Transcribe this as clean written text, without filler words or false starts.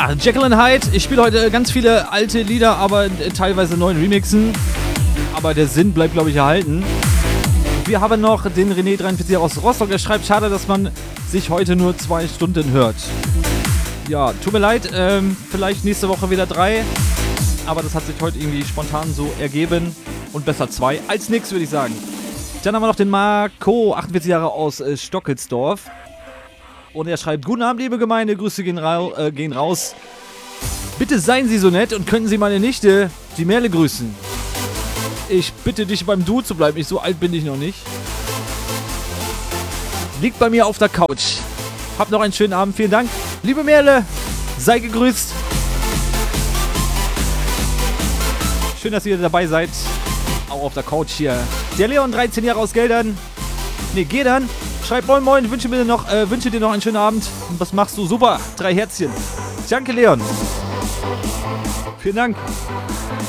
Ja, Jekyll and Hyde. Ich spiele heute ganz viele alte Lieder, aber teilweise neuen Remixen. Aber der Sinn bleibt, glaube ich, erhalten. Wir haben noch den René43 aus Rostock. Er schreibt, schade, dass man sich heute nur 2 Stunden hört. Ja, tut mir leid. Vielleicht nächste Woche wieder 3. Aber das hat sich heute irgendwie spontan so ergeben. Und besser 2 als nix, würde ich sagen. Dann haben wir noch den Marco, 48 Jahre aus Stockelsdorf. Und er schreibt, guten Abend, liebe Gemeinde, Grüße gehen raus. Bitte seien Sie so nett und könnten Sie meine Nichte, die Merle, grüßen. Ich bitte dich, beim Du zu bleiben, so alt bin ich noch nicht. Liegt bei mir auf der Couch. Habt noch einen schönen Abend, vielen Dank. Liebe Merle, sei gegrüßt. Schön, dass ihr dabei seid. Auch auf der Couch hier. Der Leon, 13 Jahre aus Geldern. Ne, Gedern. Schreibt moin moin, wünsche dir noch einen schönen Abend. Und was machst du? Super, 3 Herzchen. Danke, Leon. Vielen Dank.